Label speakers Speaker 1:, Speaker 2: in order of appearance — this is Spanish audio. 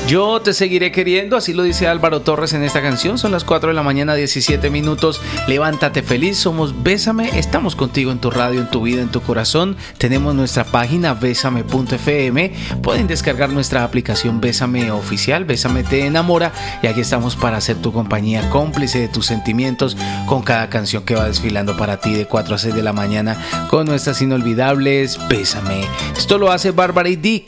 Speaker 1: Yo te seguiré queriendo, así lo dice Álvaro Torres en esta canción. Son las 4 de la mañana, 17 minutos. Levántate feliz, somos Bésame. Estamos contigo en tu radio, en tu vida, en tu corazón. Tenemos nuestra página besame.fm. Pueden descargar nuestra aplicación Bésame Oficial. Bésame te enamora. Y aquí estamos para hacer tu compañía, cómplice de tus sentimientos con cada canción que va desfilando para ti de 4 a 6 de la mañana con nuestras inolvidables Bésame. Esto lo hace Bárbara y Dick.